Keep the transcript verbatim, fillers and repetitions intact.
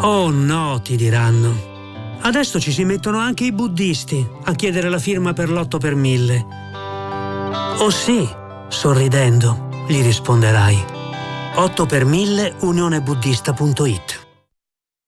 Oh no, ti diranno. Adesso ci si mettono anche i buddisti a chiedere la firma per l'otto per mille. Oh sì, sorridendo, gli risponderai. otto per mille unione buddista punto it